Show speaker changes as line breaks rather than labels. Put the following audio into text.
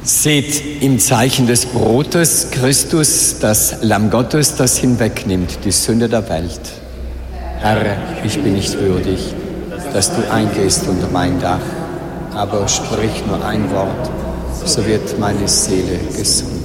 Seht im Zeichen des Brotes Christus, das Lamm Gottes, das hinwegnimmt die Sünde der Welt. Herr, ich bin nicht würdig, dass du eingehst unter mein Dach, aber sprich nur ein Wort, so wird meine Seele gesund.